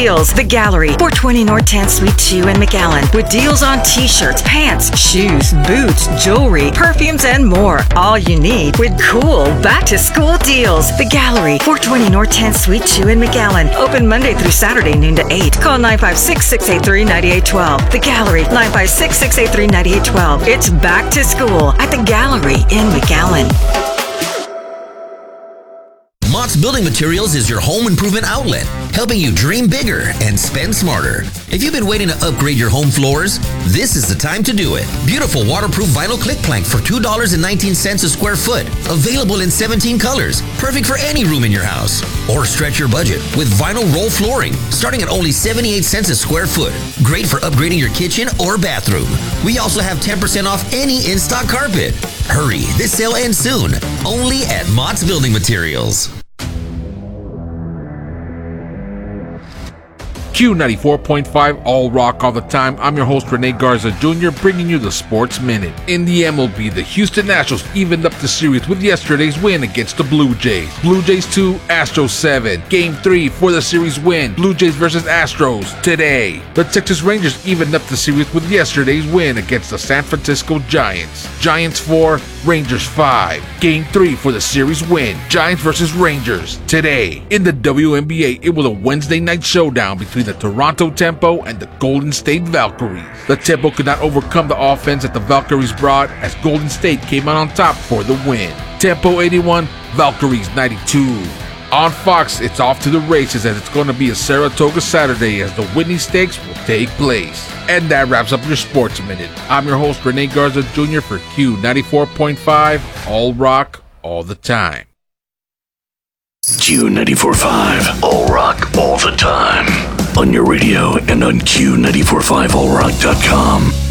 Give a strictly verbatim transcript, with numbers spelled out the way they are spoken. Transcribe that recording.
Deals, The Gallery, four twenty North tenth Suite two in McAllen, with deals on t-shirts, pants, shoes, boots, jewelry, perfumes, and more. All you need with cool back-to-school deals. The Gallery, four twenty North tenth Suite two in McAllen. Open Monday through Saturday, noon to eight. Call nine five six, six eight three, nine eight one two. The Gallery, nine five six, six eight three, nine eight one two. It's back to school at The Gallery in McAllen. Mott's Building Materials is your home improvement outlet, helping you dream bigger and spend smarter. If you've been waiting to upgrade your home floors, this is the time to do it. Beautiful waterproof vinyl click plank for two dollars and nineteen cents a square foot. Available in seventeen colors. Perfect for any room in your house. Or stretch your budget with vinyl roll flooring, starting at only seventy-eight cents a square foot. Great for upgrading your kitchen or bathroom. We also have ten percent off any in-stock carpet. Hurry, this sale ends soon. Only at Mott's Building Materials. Q ninety-four point five All Rock All the Time. I'm your host, Rene Garza Junior, bringing you the Sports Minute. In the M L B, the Houston Nationals evened up the series with yesterday's win against the Blue Jays. Blue Jays two, Astros seven. Game three for the series win. Blue Jays versus Astros today. The Texas Rangers evened up the series with yesterday's win against the San Francisco Giants. Giants four, Rangers five. Game three for the series win. Giants versus Rangers today. In the W N B A, it was a Wednesday night showdown between the Toronto Tempo and the Golden State Valkyries. The Tempo could not overcome the offense that the Valkyries brought as Golden State came out on top for the win. Tempo eighty-one, Valkyries ninety-two. On Fox, it's off to the races as it's going to be a Saratoga Saturday as the Whitney Stakes will take place. And that wraps up your Sports Minute. I'm your host, Rene Garza Junior for Q ninety-four point five, All Rock, All the Time. Q ninety-four point five, All Rock, All the Time. On your radio and on Q nine four five all rock dot com.